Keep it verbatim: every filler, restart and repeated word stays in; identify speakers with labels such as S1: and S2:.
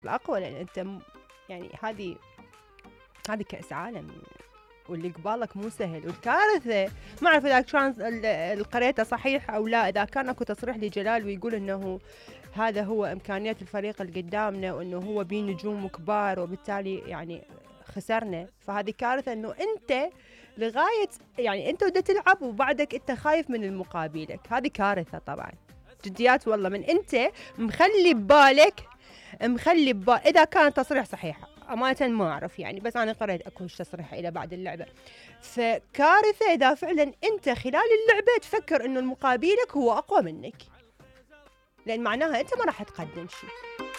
S1: الأقوى، لأن أنت م... يعني هذه هذه كأس عالم، واللي قبالك مو سهل. والكارثة ما أعرف إذا كان القريته صحيح أو لا، إذا كان أكو تصريح لجلال ويقول إنه هذا هو إمكانيات الفريق اللي قدامنا، وإنه هو بيه نجوم كبار وبالتالي يعني خسرنا، فهذه كارثة. إنه أنت لغاية يعني أنت بدك تلعب وبعدك أنت خايف من المقابلك، هذه كارثة طبعا جديات والله. من أنت مخلي ببالك مخلي ببالك إذا كان تصريح صحيح، أمانة ما أعرف يعني، بس أنا قرأت أكو تصريح إلى بعد اللعبة. فكارثة إذا فعلا أنت خلال اللعبة تفكر إنه المقابلك هو أقوى منك، لأن معناها أنت ما راح تقدم شيء.